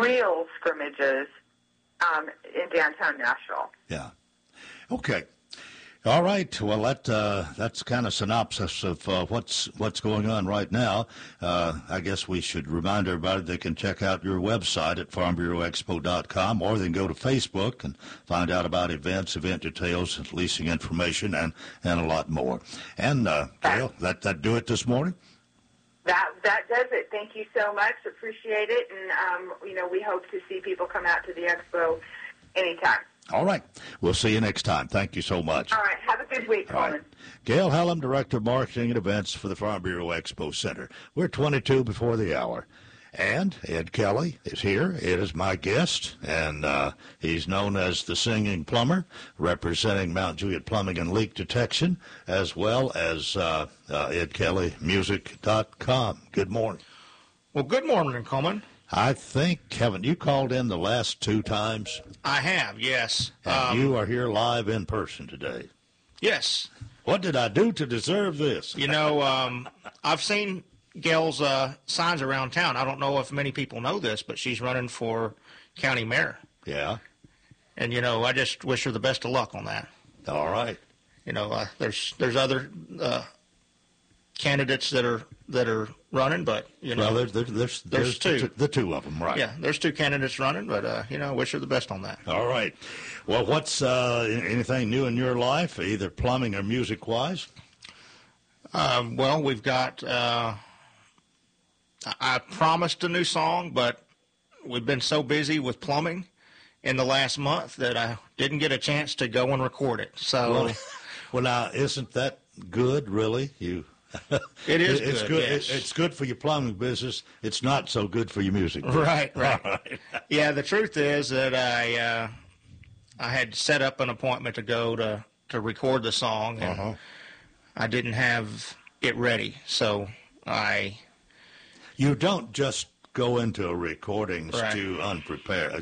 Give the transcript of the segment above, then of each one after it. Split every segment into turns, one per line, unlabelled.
real scrimmages in downtown Nashville.
Yeah. Okay. All right. Well, that's kind of synopsis of what's going on right now. I guess we should remind everybody they can check out your website at farmbureauexpo.com, or they can go to Facebook and find out about events, event details, leasing information, and a lot more. And Gail, that do it this morning?
That does it. Thank you so much. Appreciate it. And, we hope to see people come out to the expo anytime.
All right. We'll see you next time. Thank you so much.
All right. Have a good week, Coleman.
Right. Gail Hallam, Director of Marketing and Events for the Farm Bureau Expo Center. We're 22 before the hour. And Ed Kelly is here. Ed is my guest, and he's known as the Singing Plumber, representing Mount Juliet Plumbing and Leak Detection, as well as EdKellyMusic.com. Good morning.
Well, good morning, Coleman.
I think, haven't you called in the last 2 times?
I have, yes.
And you are here live in person today.
Yes.
What did I do to deserve this?
I've seen Gail's signs around town. I don't know if many people know this, but she's running for county mayor.
Yeah.
And, I just wish her the best of luck on that.
All right.
There's other candidates that are running, but
well, there's 2. The 2 of them, right?
Yeah, there's 2 candidates running, but wish her the best on that.
All right. Well, what's anything new in your life, either plumbing or music wise?
Well, we've got. I promised a new song, but we've been so busy with plumbing in the last month that I didn't get a chance to go and record it. So,
well, now isn't that good? Really,
It is.
It's
good.
Yes. It's good for your plumbing business. It's not so good for your music business.
Right. Right. Yeah. The truth is that I had set up an appointment to go to record the song, and I didn't have it ready, so You don't just go into a recording studio unprepared,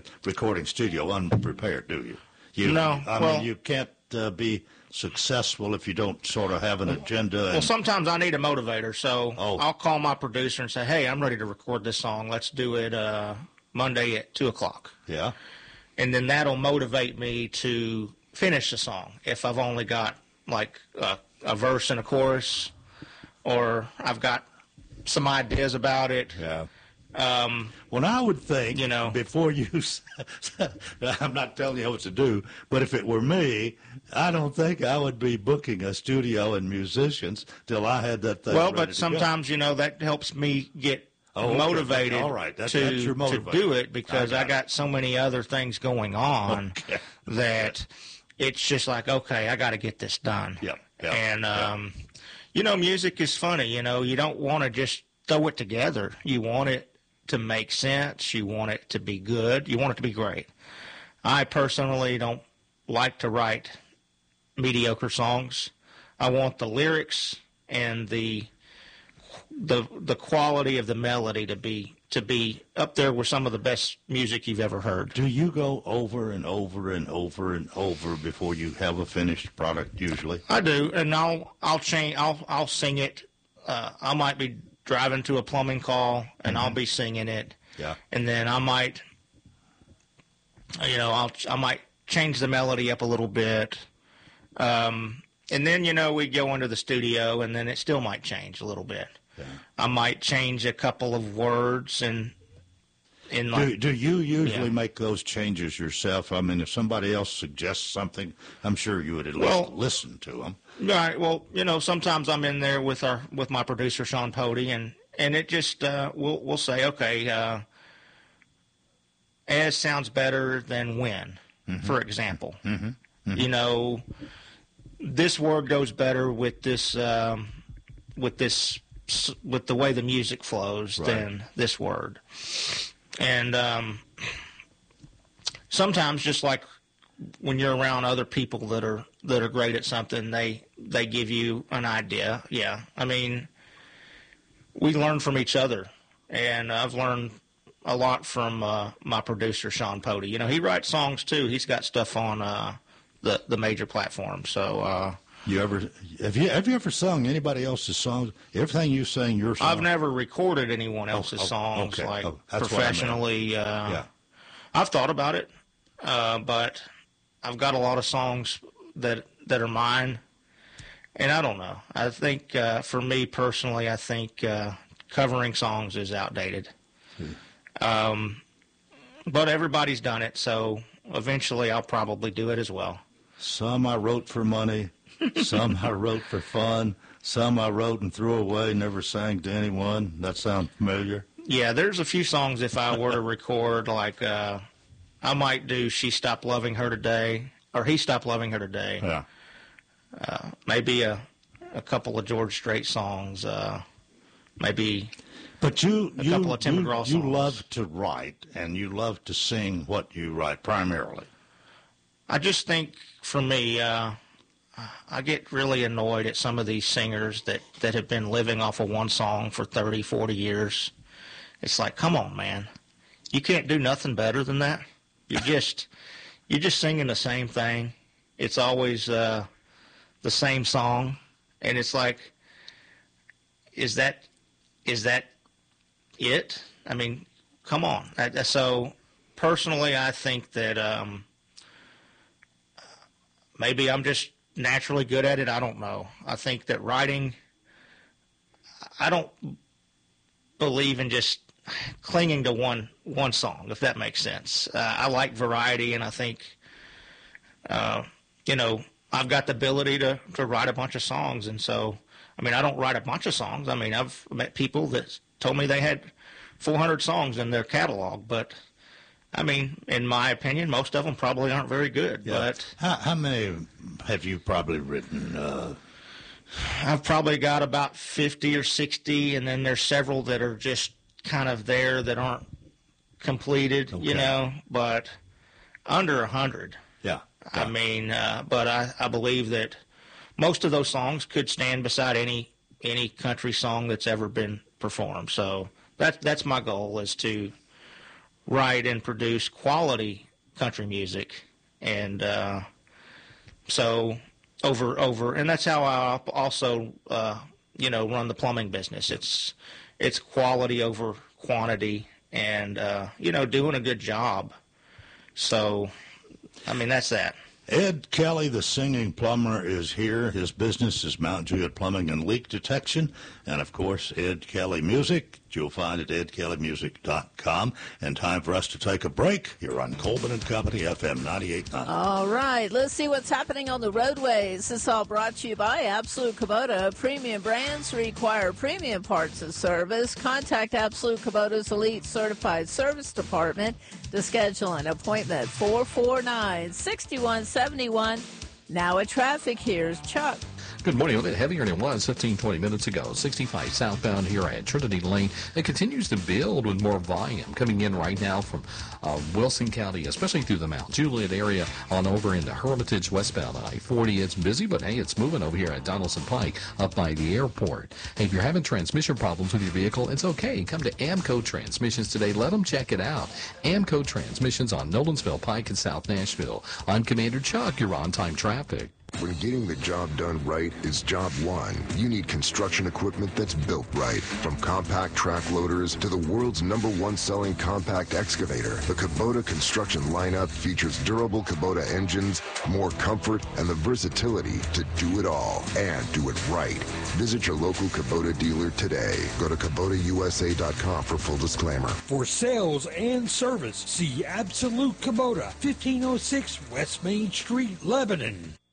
do you? No.
I mean, you can't be successful if you don't sort of have an agenda.
Well, sometimes I need a motivator, so I'll call my producer and say, hey, I'm ready to record this song. Let's do it Monday at 2 o'clock.
Yeah.
And then that'll motivate me to finish the song if I've only got like a verse and a chorus, or I've got some ideas about it.
Yeah. Well, I would think, before you, I'm not telling you what to do, but if it were me, I don't think I would be booking a studio and musicians till I had that thing
Well,
ready
but
to
sometimes, that helps me get motivated
All right. That's your
to do it, because I got so many other things going on that it's just like, okay, I got to get this done.
Yep.
And, music is funny. You don't want to just throw it together. You want it to make sense. You want it to be good. You want it to be great. I personally don't like to write mediocre songs. I want the lyrics and the quality of the melody to be up there with some of the best music you've ever heard.
Do you go over and over and over and over before you have a finished product usually?
I do, and I'll sing it. I might be driving to a plumbing call, and I'll be singing it.
Yeah.
And then I might, I might change the melody up a little bit. And then, we go into the studio, and then it still might change a little bit.
Yeah.
I might change a couple of words
do you usually make those changes yourself? I mean, if somebody else suggests something, I'm sure you would at least listen to them.
Right. Well, sometimes I'm in there with my producer Sean Pody, and it just we'll say, okay, as sounds better than when, for example. This word goes better with this with the way the music flows than this word. And sometimes, just like when you're around other people that are great at something, they give you an idea. Yeah, I mean, we learn from each other, and I've learned a lot from my producer Sean Pody. He writes songs too. He's got stuff on the major platforms. So
have you ever sung anybody else's songs? Everything you sing, your song?
I've never recorded anyone else's songs professionally. I've thought about it, but I've got a lot of songs that are mine, and I don't know. I think for me personally, I think covering songs is outdated. But everybody's done it, so eventually I'll probably do it as well.
Some I wrote for money, some I wrote for fun, some I wrote and threw away, never sang to anyone. That sound familiar?
Yeah, there's a few songs if I were to record, like I might do She Stopped Loving Her Today, or He Stopped Loving Her Today.
Yeah.
Maybe a couple of George Strait songs, maybe
but
a couple of Tim McGraw songs.
You love to write, and you love to sing what you write primarily.
I just think, for me, I get really annoyed at some of these singers that have been living off of one song for 30, 40 years. It's like, come on, man. You can't do nothing better than that. You're just singing the same thing. It's always the same song. And it's like, is that it? I mean, come on. So, personally, I think that maybe I'm just naturally good at it. I don't know. I think that writing, I don't believe in just clinging to one song, if that makes sense. I like variety, and I think, I've got the ability to write a bunch of songs. And so, I mean, I don't write a bunch of songs. I mean, I've met people that told me they had 400 songs in their catalog, but I mean, in my opinion, most of them probably aren't very good. Yeah. But
how many have you probably written?
I've probably got about 50 or 60, and then there's several that are just kind of there that aren't completed, okay. But under 100.
Yeah.
I mean, but I believe that most of those songs could stand beside any country song that's ever been performed. So that's my goal, is to write and produce quality country music, and so over, and that's how I also run the plumbing business. It's quality over quantity, and doing a good job. So, I mean, that's that.
Ed Kelly, the singing plumber, is here. His business is Mount Juliet Plumbing and Leak Detection. And, of course, Ed Kelly Music. You'll find it at edkellymusic.com. And time for us to take a break here on Coleman and Company, FM 98.9.
All right, let's see what's happening on the roadways. This is all brought to you by Absolute Kubota. Premium brands require premium parts and service. Contact Absolute Kubota's Elite Certified Service Department to schedule an appointment. 449-6171. Now at traffic, here's Chuck.
Good morning. A bit heavier than it was 15-20 minutes ago. 65 southbound here at Trinity Lane. It continues to build with more volume coming in right now from Wilson County, especially through the Mount Juliet area on over into Hermitage westbound I-40. It's busy, but hey, it's moving over here at Donaldson Pike up by the airport. Hey, if you're having transmission problems with your vehicle, it's okay. Come to Amco Transmissions today. Let them check it out. Amco Transmissions on Nolensville Pike in South Nashville. I'm Commander Chuck. You're on time traffic.
When getting the job done right is job one, you need construction equipment that's built right. From compact track loaders to the world's #1 selling compact excavator, the Kubota construction lineup features durable Kubota engines, more comfort, and the versatility to do it all and do it right. Visit your local Kubota dealer today. Go to KubotaUSA.com for full disclaimer.
For sales and service, see Absolute Kubota, 1506 West Main Street, Lebanon.